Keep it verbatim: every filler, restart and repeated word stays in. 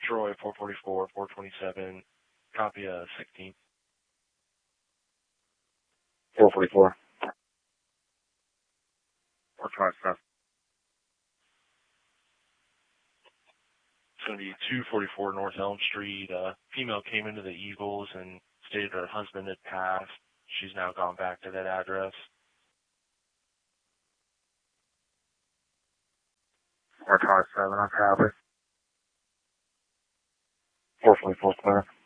Troy, four forty-four, four twenty-seven, copy uh, sixteen. four forty-four. four twenty-seven. It's going to be two forty-four North Elm Street. Uh, female came into the Eagles and stated her husband had passed. She's now gone back to that address. four twenty-seven, I'm copy. four forty-four, clear.